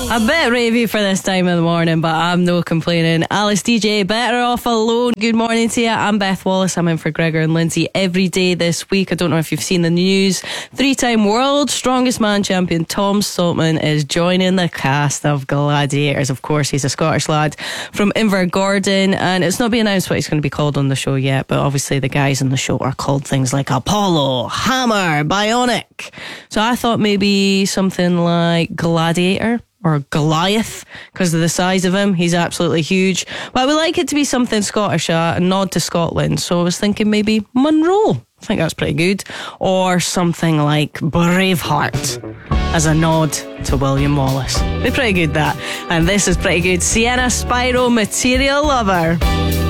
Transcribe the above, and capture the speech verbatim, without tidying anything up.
A bit ravey for this time of the morning, but I'm no complaining. Alice D J, Better Off Alone. Good morning to you. I'm Beth Wallace. I'm in for Gregor and Lindsay every day this week. I don't know if you've seen the news. Three-time world strongest man champion Tom Saltman is joining the cast of Gladiators. Of course, he's a Scottish lad from Invergordon, and it's not been announced what he's going to be called on the show yet, but obviously the guys on the show are called things like Apollo, Hammer, Bionic. So I thought maybe something like Gladiator or Goliath, because of the size of him. He's absolutely huge. But I would like it to be something Scottish, uh, a nod to Scotland. So I was thinking maybe Monroe. I think that's pretty good. Or something like Braveheart, as a nod to William Wallace. Be pretty good, that. And this is pretty good. Sienna Spyro, Material Lover.